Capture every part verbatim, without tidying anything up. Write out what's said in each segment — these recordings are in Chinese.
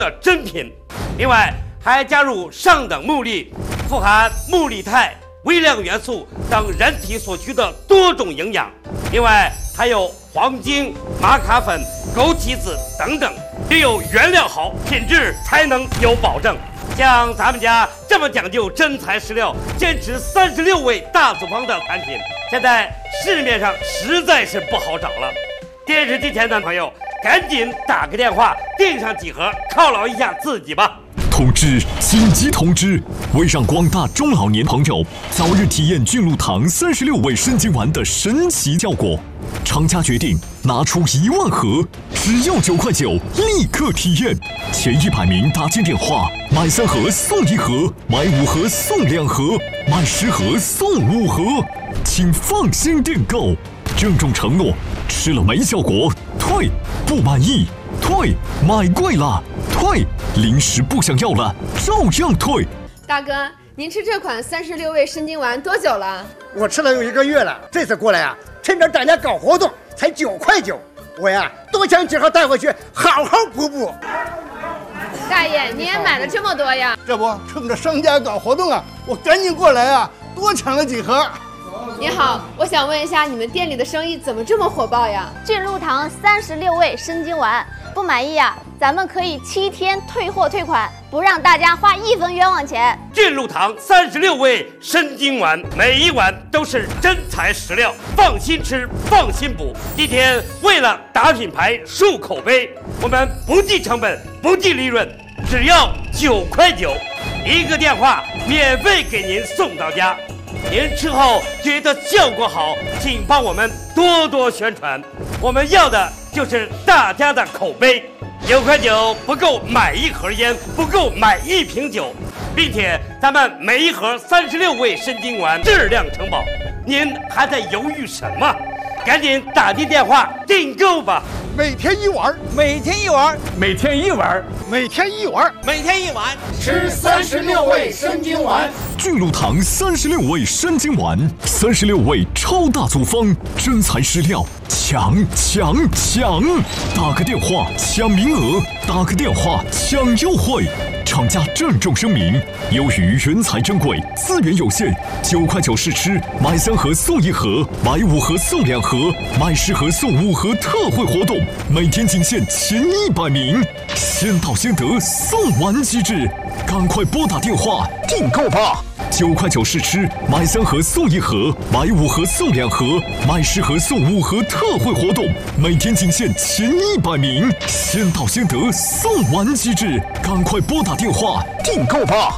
的珍品。另外还加入上等木粒，富含木力肽、微量元素等人体所需的多种营养。另外还有黄精、玛卡粉、枸杞子等等，只有原料好，品质才能有保证。像咱们家这么讲究真材实料，坚持三十六味大组方的产品，现在市面上实在是不好找了。电视机前的朋友，赶紧打个电话订上几盒，犒劳一下自己吧。 通知！紧急通知！为让广大中老年朋友早日体验菌露堂三十六味生津丸的神奇效果，厂家决定拿出一万盒，只要九块九，立刻体验。前一百名打进电话，买三盒送一盒，买五盒送两盒，买十盒送五盒，请放心订购。郑重承诺，吃了没效果退，不满意退，买贵了退，零食不想要了照样退。 大哥，您吃这款三十六味生津丸多久了？ 我吃了有一个月了，这次过来啊，趁着大家搞活动，才九块九。我呀，多抢几盒带回去，好好补补。 大爷，你也买了这么多呀？ 这不，趁着商家搞活动啊，我赶紧过来啊，多抢了几盒。 你好，我想问一下，你们店里的生意怎么这么火爆呀？ 菌露堂三十六味生津丸，不满意呀，咱们可以七天退货退款，不让大家花一分冤枉钱。 菌露堂三十六味生津丸，每一碗都是真材实料，放心吃，放心补。今天为了打品牌、树口碑，我们不计成本，不计利润，只要九块九，一个电话免费给您送到家。您吃后觉得效果好，请帮我们多多宣传。我们要的就是大家的口碑。九块九不够买一盒烟，不够买一瓶酒，并且咱们每一盒三十六味生津丸质量承保。您还在犹豫什么？赶紧打进电话订购吧！ 每天一碗， 每天一碗， 每天一碗， 每天一碗， 每天一碗， 吃三十六味生津丸。 菌露堂三十六味生津丸，三十六味超大组方，真材实料，抢抢抢！打个电话抢名额，打个电话抢优惠。厂家郑重声明：由于原材珍贵，资源有限，九块九试吃，买三盒送一盒，买五盒送两盒，买十盒送五盒特惠活动，每天仅限前一百名，先到先得，送完即至，赶快拨打电话订购吧！九块九试吃，买三盒送一盒，买五盒送两盒，买十盒送五盒特惠活动，每天仅限前一百名，先到先得，送完即至，赶快拨打电话订购吧！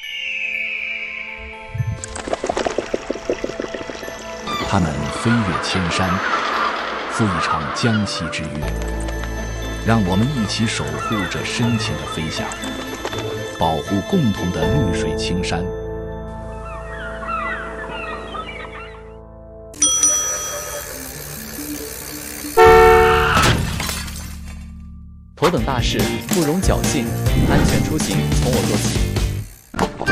他们飞越千山，赴一场江西之约，让我们一起守护这深情的飞翔，保护共同的绿水青山。 头等大事不容侥幸，安全出行从我做起。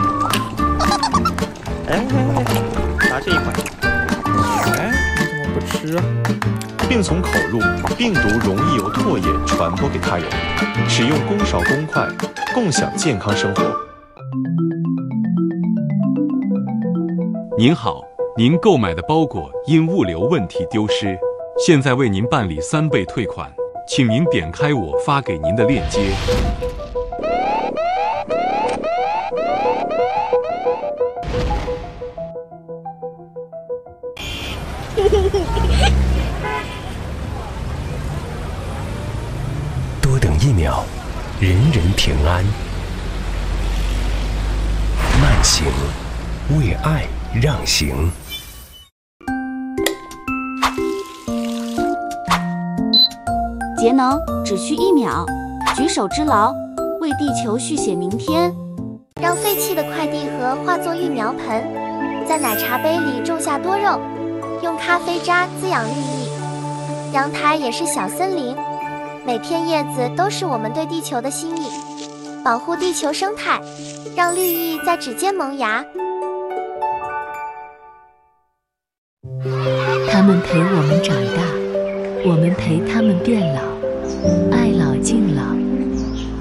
哎，拿这一款。哎，你怎么不吃啊？病从口入，病毒容易由唾液传播给他人。使用公勺公筷，共享健康生活。 您好，您购买的包裹因物流问题丢失，现在为您办理三倍退款。请您点开我发给您的链接。 多等一秒，人人平安。慢行，为爱让行。 节能只需一秒，举手之劳，为地球续写明天。 让废弃的快递盒化作育苗盆，在奶茶杯里种下多肉，用咖啡渣滋养绿意。阳台也是小森林，每片叶子都是我们对地球的心意。保护地球生态，让绿意在指尖萌芽。 他们陪我们长大，我们陪他们变老，爱老敬老。